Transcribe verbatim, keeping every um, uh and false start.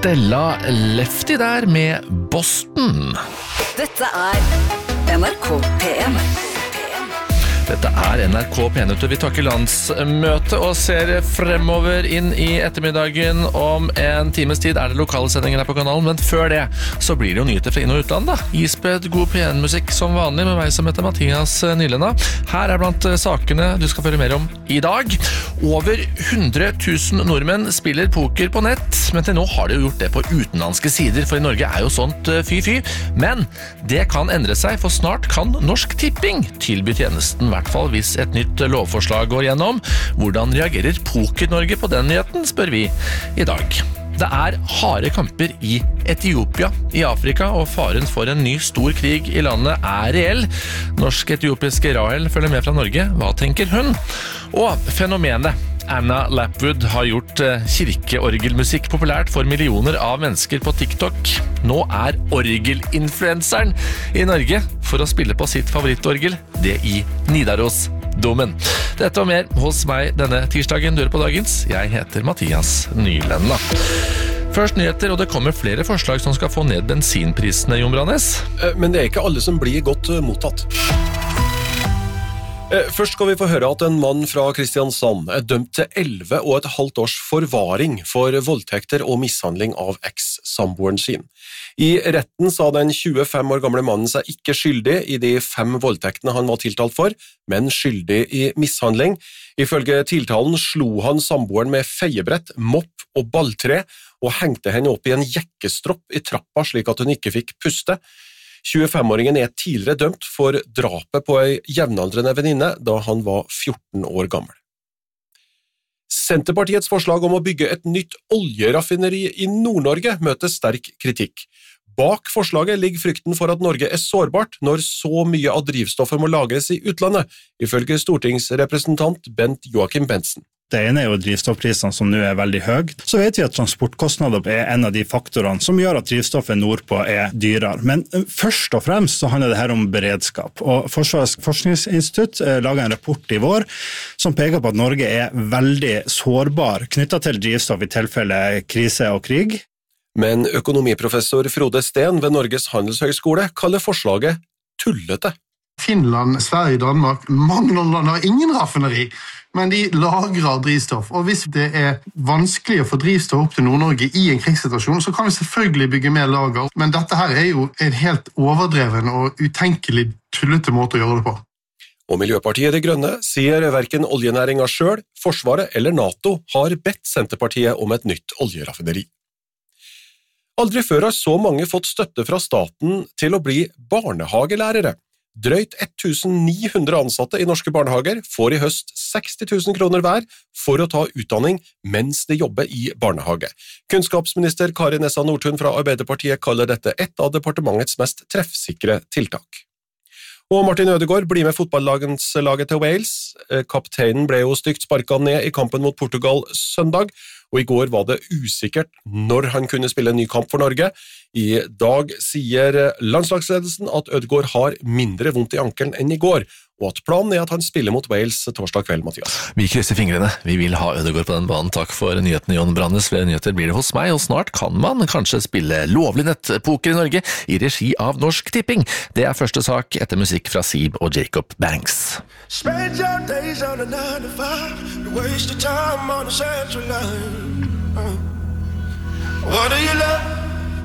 Stella Lefty der med Boston. Dette er N R K P en. Dette er N R K P en. Vi takker landsmøte og ser fremover inn i ettermiddagen. Om en times tid er det lokale sendinger her på kanalen, men før det så blir det jo nyheter fra inn- og utland da. Ispedd god P en-musikk som vanlig med meg som heter Mathias Nylenda. Her er blant sakene du skal følge mer om i dag. Over hundre tusen nordmenn spiller poker på nett, men til nå har de jo gjort det på utenlandske sider, for i Norge er jo sånt fy-fy. Men det kan endre seg, for snart kan Norsk Tipping tilby tjenesten, i hvert fall hvis et nytt lovforslag går gjennom. Hvordan reagerer Poker-Norge på den nyheten, spør vi i dag. Det er harde kamper i Etiopia i Afrika, og faren for en ny stor krig i landet er reell. Norsk-etiopiske Rahel følger med fra Norge. Hva tenker hun? Og fenomenet Anna Lapwood har gjort kirkeorgelmusikk populært for millioner av mennesker på TikTok. Nå er orgelinfluenseren i Norge for å spille på sitt favorittorgel, det i Nidarosdomen. Dette og mer hos meg denne tirsdagen. Du hører på dagens. Jeg heter Mathias Nylenda. Først nyheter, og det kommer flere forslag som skal få ned bensinprisene, Jon Brannes. Men det er ikke alle som blir godt mottatt. Først skal vi få høre at en mann fra Kristiansand er dømt til elleve og et halvt års forvaring for voldtekter og mishandling av eks-samboeren sin. I retten sa den tjuefem år gamle mannen seg ikke skyldig i de fem voldtektene han var tiltalt for, men skyldig i mishandling. Ifølge tiltalen slo han samboeren med feiebrett, mopp og balltre og hengte henne opp i en jekkestropp i trappa slik at hun ikke fikk puste. tjuefem-åringen er tidligere dømt for drapet på ei jevnaldrende venninne da han var fjorten år gammel. Senterpartiets forslag om å bygge et nytt oljeraffineri i Nord-Norge møter sterk kritikk. Bak forslaget ligger frykten for at Norge er sårbart når så mye av drivstoffet må lagres i utlandet, ifølge stortingsrepresentant Bent Joachim Bentzen. Det ene er jo drivstoffprisene som nå er veldig høye. Så vet vi at transportkostnader er en av de faktorene som gjør at drivstoffet nordpå er dyrere. Men først og fremst så handler det her om beredskap. Og Forsvarets forskningsinstitutt laget en rapport i vår som peker på at Norge er veldig sårbar knyttet til drivstoff i tilfelle krise og krig. Men økonomiprofessor Frode Steen ved Norges Handelshøyskole kaller forslaget tullete. Finland, Sverige, Danmark, mange land har ingen raffineri, men de lagrer drivstoff. Og hvis det er vanskelig å få drivstoff opp til Nord-Norge i en krigssituasjon, så kan vi selvfølgelig bygge mer lager. Men dette her er jo en helt overdreven og utenkelig tullete måte å gjøre det på. Og Miljøpartiet De Grønne sier hverken oljenæringen selv, Forsvaret eller NATO har bedt Senterpartiet om et nytt oljeraffineri. Aldri før har så mange fått støtte fra staten til å bli barnehagelærere. Drøyt ettusen ni hundre ansatte i norske barnehager får i høst seksti tusen kroner hver for å ta utdanning mens de jobber i barnehage. Kunnskapsminister Kari Nessa Nordtun fra Arbeiderpartiet kaller dette et av departementets mest treffsikre tiltak. Og Martin Ødegaard blir med fotballlaget til Wales. Kapteinen ble jo stygt sparket ned i kampen mot Portugal søndag, og i går var det usikkert når han kunne spille en ny kamp for Norge. I dag sier landslagsledelsen at Ødegaard har mindre vondt i ankelen enn i går, og at planen er at han spiller mot Wales torsdag kveld, Mathias. Vi krysser fingrene. Vi vil ha Ødegaard på den banen. Takk for nyhetene, Jon Brannes. Flere nyheter blir det hos meg, og snart kan man kanskje spille lovlig nettpoker i Norge i regi av Norsk Tipping. Det er første sak etter musikk fra Sib og Jacob Banks. Spend your days on a nine to five, waste your time on a central line. Uh.